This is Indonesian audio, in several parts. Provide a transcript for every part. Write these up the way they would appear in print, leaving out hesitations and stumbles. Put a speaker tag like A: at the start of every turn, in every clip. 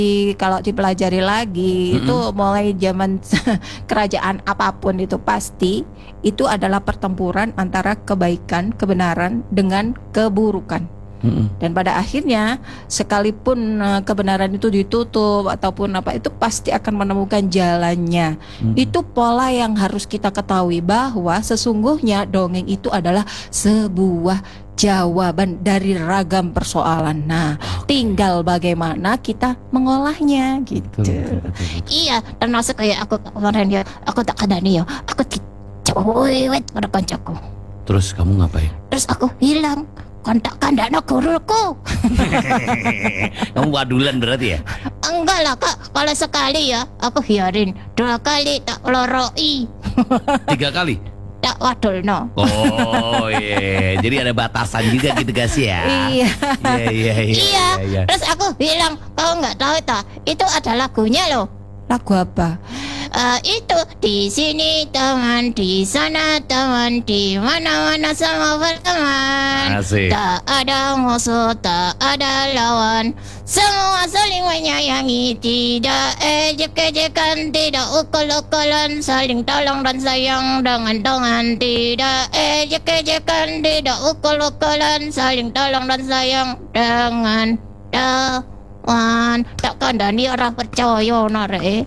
A: kalau dipelajari lagi itu mulai zaman kerajaan apapun itu pasti itu adalah pertempuran antara kebaikan, kebenaran dengan keburukan. Dan pada akhirnya sekalipun kebenaran itu ditutup ataupun apa itu pasti akan menemukan jalannya. Itu pola yang harus kita ketahui bahwa sesungguhnya dongeng itu adalah sebuah jawaban dari ragam persoalan. Nah, tinggal bagaimana kita mengolahnya gitu.
B: Iya, termasuk kayak aku kemarin ya, aku tak ada nih ya, aku cewek pada kancaku.
C: Terus kamu ngapain?
B: Terus aku hilang. Kontak kandana guruku.
C: Kamu wadulan berarti ya?
B: Enggak lah kak, kalau sekali ya aku biarin, 2 kali tak loroi.
C: 3 kali?
B: Tak wadul no.
C: Oh iya, jadi ada batasan juga gitu guys ya.
A: Iya.
B: Iya. Terus aku bilang, kau nggak tahu tak? Itu ada lagunya loh.
A: Lagu apa?
B: Itu di sini teman, di sana teman, di mana-mana sama berteman.
C: Asik.
B: Tak ada musuh, tak ada lawan, semua saling menyayangi, tidak ejek-ejekan, tidak ukul-ukulan, saling tolong dan sayang dengan tangan. Tidak ejek-ejekan, tidak ukul-ukulan, saling tolong dan sayang dengan tangan. Takkan Dani orang percaya nare.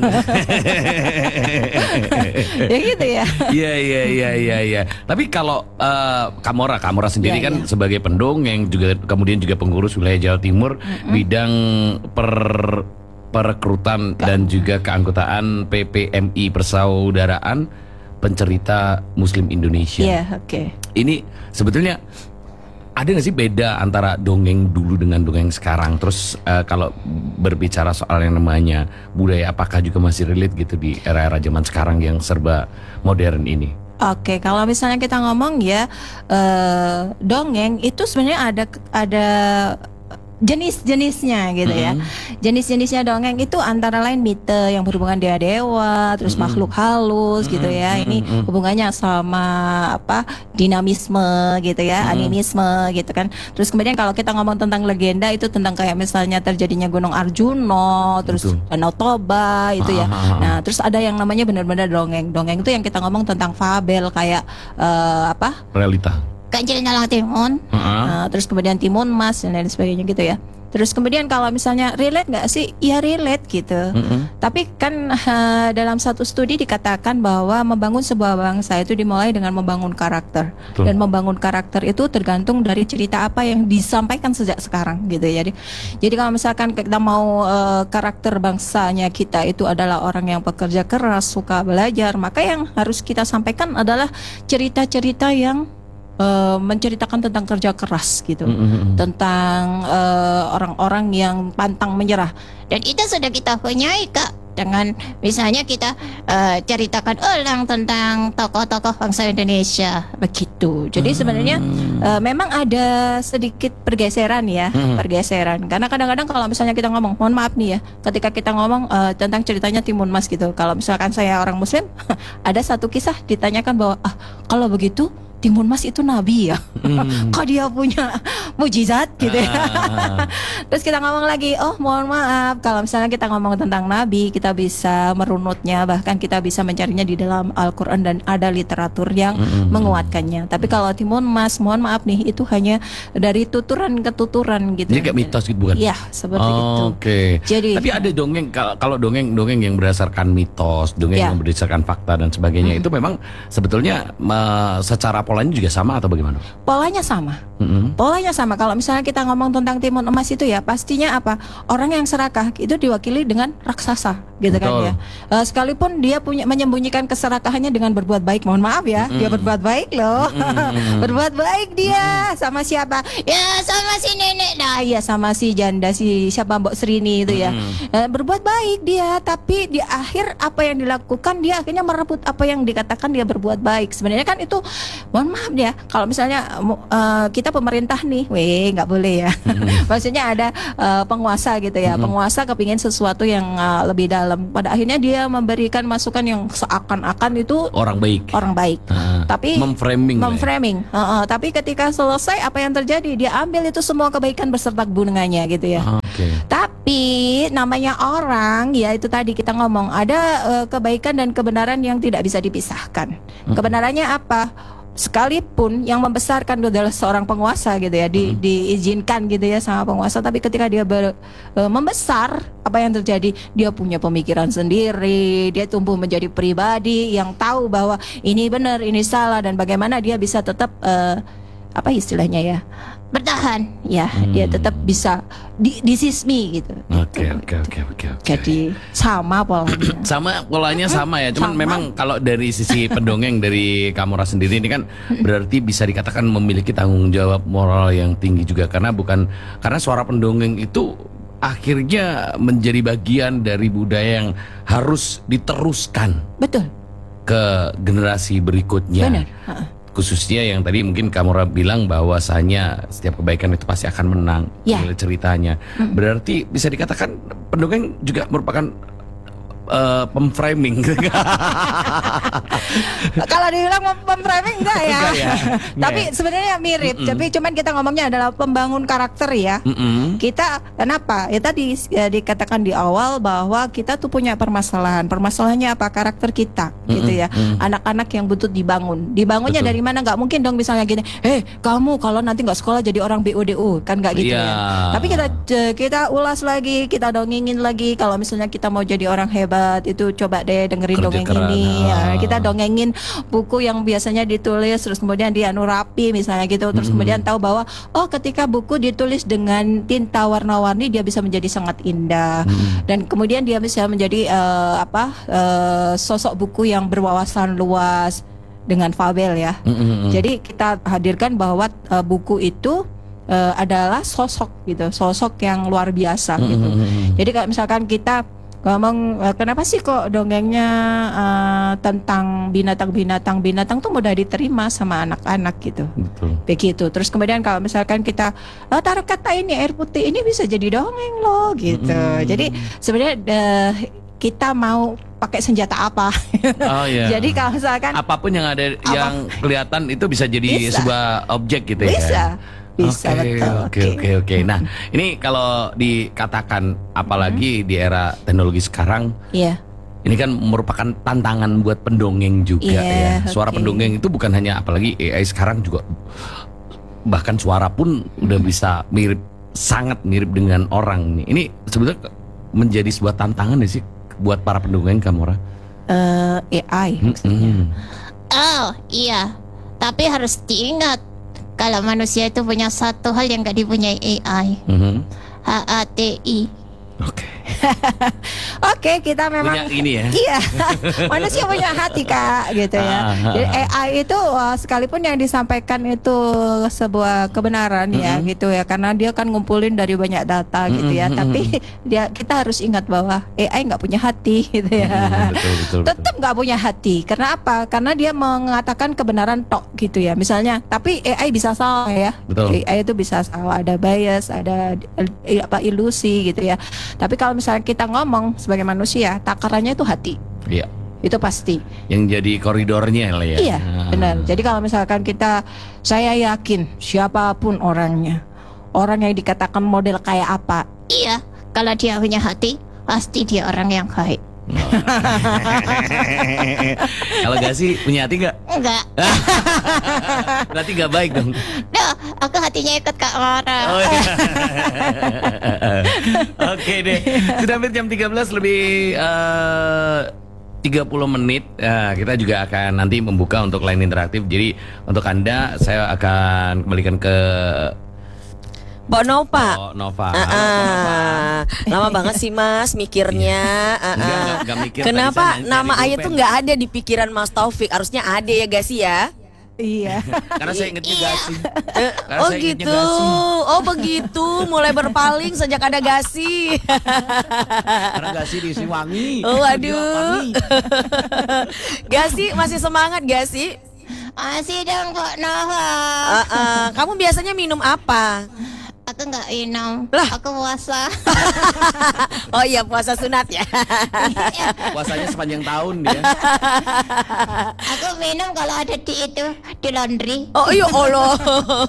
A: Ya gitu ya.
C: Iya. Tapi kalau Kamora sendiri
A: Iya,
C: kan
A: iya.
C: sebagai pendongeng juga kemudian juga pengurus wilayah Jawa Timur bidang perekrutan dan juga keanggotaan PPMI Persaudaraan Pencerita Muslim Indonesia.
A: Iya, oke.
C: Ini sebetulnya ada nggak sih beda antara dongeng dulu dengan dongeng sekarang? Terus kalau berbicara soal yang namanya budaya, apakah juga masih relate gitu di era-era zaman sekarang yang serba modern ini?
A: Oke, kalau misalnya kita ngomong ya dongeng itu sebenarnya ada jenis-jenisnya gitu ya. Jenis-jenisnya dongeng itu antara lain mite yang berhubungan dengan dewa, terus makhluk halus gitu ya. Ini hubungannya sama apa? Dinamisme gitu ya, animisme gitu kan. Terus kemudian kalau kita ngomong tentang legenda itu tentang kayak misalnya terjadinya Gunung Arjuno, terus Danau Toba itu ya. Nah, terus ada yang namanya benar-benar dongeng. Dongeng itu yang kita ngomong tentang fabel kayak apa?
C: Realita.
B: Kancil Nalang Timun.
A: Terus kemudian Timun Mas dan lain sebagainya gitu ya. Terus kemudian kalau misalnya relate nggak sih? Ya relate gitu. Tapi kan dalam satu studi dikatakan bahwa membangun sebuah bangsa itu dimulai dengan membangun karakter. Dan membangun karakter itu tergantung dari cerita apa yang disampaikan sejak sekarang gitu ya. Jadi kalau misalkan kita mau karakter bangsanya kita itu adalah orang yang pekerja keras, suka belajar, maka yang harus kita sampaikan adalah cerita-cerita yang menceritakan tentang kerja keras gitu, tentang orang-orang yang pantang menyerah.
B: Dan itu sudah kita punyai kak, dengan misalnya kita ceritakan ulang tentang tokoh-tokoh bangsa Indonesia
A: begitu. Jadi sebenarnya memang ada sedikit pergeseran ya, pergeseran. Karena kadang-kadang kalau misalnya kita ngomong, mohon maaf nih ya, ketika kita ngomong tentang ceritanya Timun Mas gitu. Kalau misalkan saya orang Muslim, ada satu kisah ditanyakan bahwa kalau begitu Timun Mas itu nabi ya. Kok dia punya mujizat gitu ya. Terus kita ngomong lagi, oh mohon maaf, kalau misalnya kita ngomong tentang nabi, kita bisa merunutnya, bahkan kita bisa mencarinya di dalam Al-Quran dan ada literatur yang menguatkannya. Tapi kalau Timun Mas, mohon maaf nih, itu hanya dari tuturan ke tuturan gitu.
C: Jadi kayak mitos gitu bukan?
A: Iya, seperti itu.
C: Oke.
A: Jadi
C: tapi ada dongeng, kalau dongeng yang berdasarkan mitos, dongeng yang berdasarkan fakta dan sebagainya, itu memang sebetulnya secara polanya juga sama atau bagaimana?
A: Polanya sama. Polanya sama. Kalau misalnya kita ngomong tentang Timun Emas itu ya, pastinya apa? Orang yang serakah itu diwakili dengan raksasa, gitu kan ya. Sekalipun dia punya menyembunyikan keserakahannya dengan berbuat baik, mohon maaf ya, dia berbuat baik loh. Berbuat baik dia sama siapa? Ya sama si nenek dah, ya sama si janda si siapa Mbok Srini itu ya. Berbuat baik dia, tapi di akhir apa yang dilakukan dia akhirnya merebut apa yang dikatakan dia berbuat baik. Sebenarnya kan itu mohon maaf ya, kalau misalnya kita pemerintah nih, nggak boleh ya. Maksudnya ada penguasa gitu ya, penguasa kepingin sesuatu yang lebih dalam. Pada akhirnya dia memberikan masukan yang seakan-akan itu
C: Orang baik.
A: Tapi memframing. Tapi ketika selesai apa yang terjadi? Dia ambil itu semua kebaikan beserta bunganya gitu ya. Tapi namanya orang ya itu tadi kita ngomong ada kebaikan dan kebenaran yang tidak bisa dipisahkan. Kebenarannya apa? Sekalipun yang membesarkan adalah seorang penguasa gitu ya, diizinkan gitu ya sama penguasa, tapi ketika dia membesar, apa yang terjadi? Dia punya pemikiran sendiri, dia tumbuh menjadi pribadi yang tahu bahwa ini benar, ini salah, dan bagaimana dia bisa tetap apa istilahnya ya, bertahan ya, dia tetap bisa this is me gitu.
C: Oke.
A: Jadi sama polanya.
C: Sama ya. Cuman memang kalau dari sisi pendongeng dari Kamora sendiri ini kan berarti bisa dikatakan memiliki tanggung jawab moral yang tinggi juga, karena suara pendongeng itu akhirnya menjadi bagian dari budaya yang harus diteruskan.
A: Betul.
C: Ke generasi berikutnya.
A: Benar.
C: Khususnya yang tadi mungkin Kamora bilang bahwasanya setiap kebaikan itu pasti akan menang. Ceritanya. Berarti bisa dikatakan pendongeng juga merupakan pemframing.
A: Kalau dibilang pemframing enggak ya. Tapi sebenarnya mirip. Tapi cuman kita ngomongnya adalah pembangun karakter ya. Kita kenapa? Ya tadi dikatakan di awal bahwa kita tuh punya permasalahan. Permasalahannya apa? Karakter kita gitu ya. Anak-anak yang butuh dibangun. Dibangunnya dari mana? Nggak mungkin dong misalnya gini. Kamu kalau nanti nggak sekolah jadi orang BODO kan nggak gitu ya. Tapi kita ulas lagi, kita dongengin lagi. Kalau misalnya kita mau jadi orang hebat itu coba deh dengerin dongeng ini ya. Kita dongengin buku yang biasanya ditulis terus kemudian dia rapi misalnya gitu, terus kemudian tahu bahwa ketika buku ditulis dengan tinta warna-warni dia bisa menjadi sangat indah dan kemudian dia bisa menjadi sosok buku yang berwawasan luas dengan fabel ya. Jadi kita hadirkan bahwa buku itu adalah sosok gitu, sosok yang luar biasa gitu. Jadi kalau misalkan kita ngomong kenapa sih kok dongengnya tentang binatang tuh mudah diterima sama anak-anak gitu. Begitu. Terus kemudian kalau misalkan kita taruh kata ini air putih ini bisa jadi dongeng loh gitu. Jadi sebenarnya kita mau pakai senjata apa? Jadi kalau misalkan
C: apapun yang ada yang kelihatan itu bisa jadi sebuah objek gitu
A: ya. Bisa.
C: Oke. Nah, ini kalau dikatakan apalagi di era teknologi sekarang, ini kan merupakan tantangan buat pendongeng juga ya. Suara pendongeng itu bukan hanya apalagi AI sekarang juga, bahkan suara pun udah bisa sangat mirip dengan orang nih. Ini sebetulnya menjadi sebuah tantangan sih buat para pendongeng Kamora.
A: AI maksudnya.
B: Oh iya, tapi harus diingat kalau manusia itu punya satu hal yang gak dipunyai AI. HATI.
A: Oke, kita memang
C: punya ini ya.
A: Iya. Manusia punya hati Kak gitu ya. Jadi AI itu sekalipun yang disampaikan itu sebuah kebenaran ya gitu ya, karena dia kan ngumpulin dari banyak data gitu ya. Tapi kita harus ingat bahwa AI nggak punya hati gitu ya. Betul. Tetap nggak punya hati. Karena apa? Karena dia mengatakan kebenaran tok gitu ya. Misalnya, tapi AI bisa salah ya. AI itu bisa salah, ada bias, ada ilusi gitu ya. Tapi kalau misalnya kita ngomong sebagai manusia, takarannya itu hati.
C: Iya.
A: Itu pasti.
C: Yang jadi koridornya lah ya.
A: Iya, benar. Jadi kalau misalkan saya yakin siapapun orangnya, orang yang dikatakan model kayak apa,
B: iya, kalau dia punya hati, pasti dia orang yang baik.
C: Kalau gak sih punya hati gak?
B: Enggak.
C: Berarti gak baik dong.
B: Duh, aku hatinya ikut Kak Mora.
C: Oke deh. Sudah hampir jam 13 lebih 30 menit. Kita juga akan nanti membuka untuk line interaktif. Jadi untuk Anda saya akan kembalikan ke
D: Mbak Nova.
C: Nova.
D: Lama banget sih Mas mikirnya.
C: Enggak mikir.
D: Kenapa nama Ayah tuh nggak ada di pikiran Mas Taufik? Harusnya ada ya gak sih ya?
A: Iya.
C: Karena saya ingetnya Gasi.
D: Oh gitu. Oh begitu. Mulai berpaling sejak ada Gasi.
C: Karena Gasi diisi wangi.
D: Oh aduh. Gasi masih semangat Gasi?
B: Sidang kok Noah.
D: Kamu biasanya minum apa?
B: Aku nggak minum.
D: Lah.
B: Aku puasa.
D: Oh iya, puasa sunat ya.
C: Puasanya sepanjang tahun dia.
B: Aku minum kalau ada di laundry.
D: Oh iya Allah.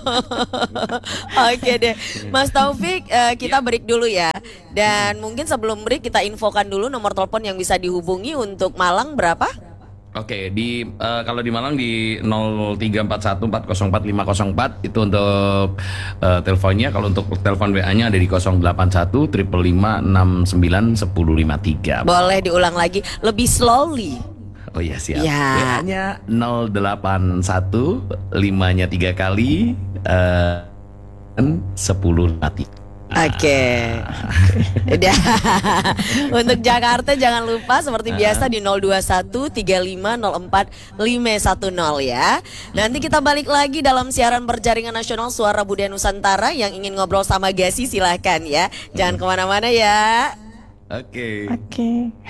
D: Oke deh, Mas Taufik, kita break dulu ya. Dan mungkin sebelum break kita infokan dulu nomor telepon yang bisa dihubungi untuk Malang berapa?
C: Oke, kalau di Malang di 0341404504 itu untuk teleponnya. Kalau untuk telepon WA-nya ada di 081 555 69 1053.
D: Boleh diulang lagi, lebih slowly.
C: Oh iya siap.
D: Ya.
C: WA-nya 081 5-nya 3 kali 1053.
D: Oke. Udah. Untuk Jakarta jangan lupa seperti biasa di 02135045510 ya. Nanti kita balik lagi dalam siaran berjaringan nasional Suara Budaya Nusantara. Yang ingin ngobrol sama Gasi silahkan ya. Jangan kemana-mana ya.
C: Oke.
A: Oke.